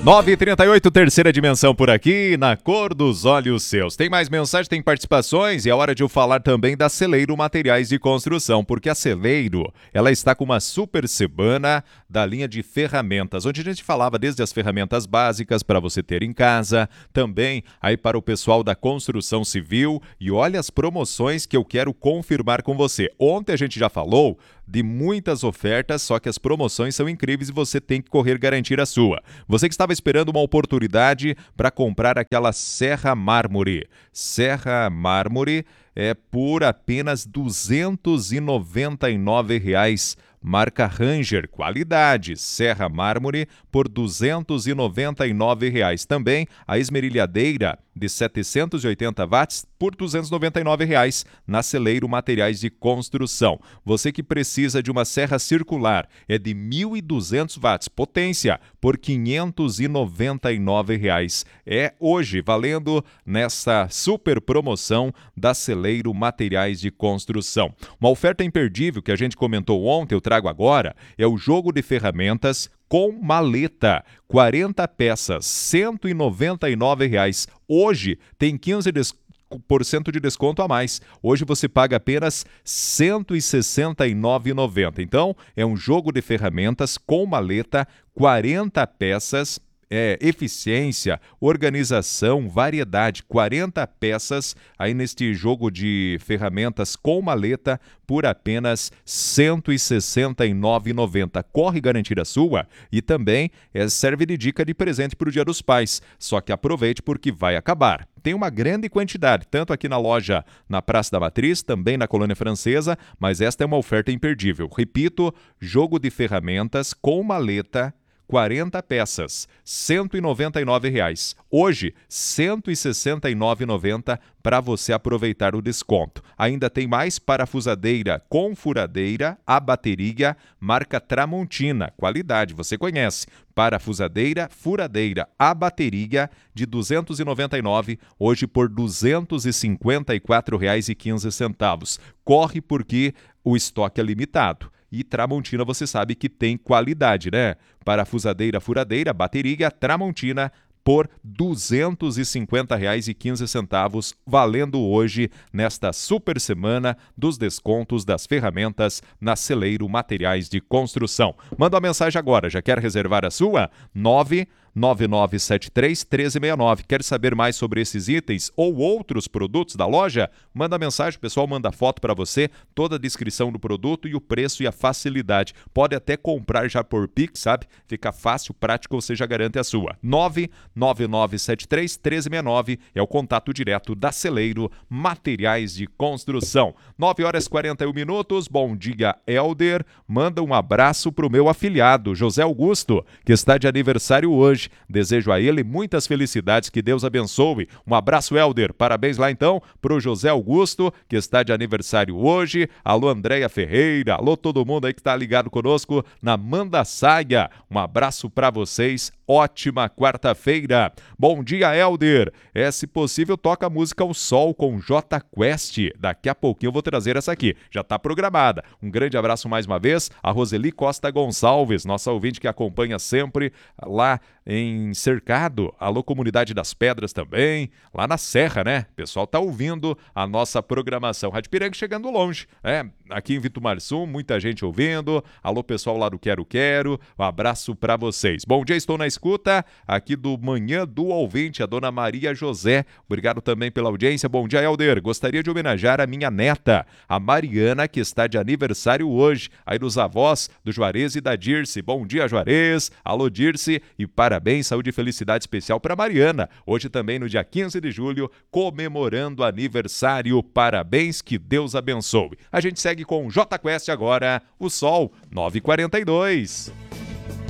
9h38, terceira dimensão por aqui, na cor dos olhos seus. Tem mais mensagem, tem participações e é hora de eu falar também da Celeiro Materiais de Construção, porque a Celeiro, ela está com uma super semana da linha de ferramentas, onde a gente falava desde as ferramentas básicas para você ter em casa, também aí para o pessoal da construção civil, e olha as promoções que eu quero confirmar com você. Ontem a gente já falou de muitas ofertas, só que as promoções são incríveis e você tem que correr garantir a sua. Você que estava esperando uma oportunidade para comprar aquela Serra Mármore. Serra Mármore é por apenas R$ 299,00. Marca Ranger, qualidade, Serra Mármore por R$ 299,00. Também a esmerilhadeira de 780 watts por R$ 299,00 na Celeiro Materiais de Construção. Você que precisa de uma serra circular, é de 1.200 watts, potência, por R$ 599,00. É hoje, valendo nessa super promoção da Celeiro Materiais de Construção. Uma oferta imperdível que a gente comentou ontem, eu trago agora, é o jogo de ferramentas com maleta, 40 peças, R$ 199,00. Hoje tem 15% de desconto a mais. Hoje você paga apenas R$ 169,90. Então, é um jogo de ferramentas com maleta, 40 peças, eficiência, organização, variedade, 40 peças aí neste jogo de ferramentas com maleta por apenas R$ 169,90. Corre garantir a sua e também serve de dica de presente para o Dia dos Pais. Só que aproveite porque vai acabar. Tem uma grande quantidade, tanto aqui na loja na Praça da Matriz, também na Colônia Francesa, mas esta é uma oferta imperdível. Repito, jogo de ferramentas com maleta, 40 peças, R$ 199,00. Hoje, R$ 169,90 para você aproveitar o desconto. Ainda tem mais parafusadeira com furadeira, a bateria, marca Tramontina, qualidade, você conhece. Parafusadeira, furadeira, a bateria de R$ 299,00, hoje por R$ 254,15. Corre porque o estoque é limitado. E Tramontina você sabe que tem qualidade, né? Parafusadeira, furadeira, bateria, Tramontina por R$ 250,15, valendo hoje nesta super semana dos descontos das ferramentas na Celeiro Materiais de Construção. Manda uma mensagem agora, já quer reservar a sua? 99973-1369. Quer saber mais sobre esses itens ou outros produtos da loja? Manda mensagem, o pessoal manda foto para você, toda a descrição do produto e o preço e a facilidade. Pode até comprar já por Pix, sabe? Fica fácil, prático, você já garante a sua. 99973-1369 é o contato direto da Celeiro Materiais de Construção. 9h41. Bom dia, Helder. Manda um abraço para o meu afilhado, José Augusto, que está de aniversário hoje. Desejo a ele muitas felicidades, que Deus abençoe. Um abraço, Helder. Parabéns lá então pro José Augusto, que está de aniversário hoje. Alô, Andréia Ferreira. Alô, todo mundo aí que está ligado conosco na Manda Saia. Um abraço para vocês. Ótima quarta-feira. Bom dia, Helder. Se possível, toca a música O Sol com J Quest. Daqui a pouquinho eu vou trazer essa aqui. Já está programada. Um grande abraço mais uma vez. A Roseli Costa Gonçalves, nossa ouvinte que acompanha sempre lá em Cercado. Alô, Comunidade das Pedras também, lá na Serra, né? O pessoal tá ouvindo a nossa programação. Rádio Piranga chegando longe, né? Aqui em Vitumarsum, muita gente ouvindo. Alô, pessoal lá do Quero Quero. Um abraço para vocês. Bom dia, estou na escuta aqui do Manhã do Ouvinte, a dona Maria José. Obrigado também pela audiência. Bom dia, Helder. Gostaria de homenagear a minha neta, a Mariana, que está de aniversário hoje. Aí dos avós do Juarez e da Dirce. Bom dia, Juarez. Alô, Dirce. E parabéns, saúde e felicidade especial para Mariana. Hoje também no dia 15 de julho, comemorando aniversário. Parabéns, que Deus abençoe. A gente segue com o J Quest agora, O Sol, 9h42.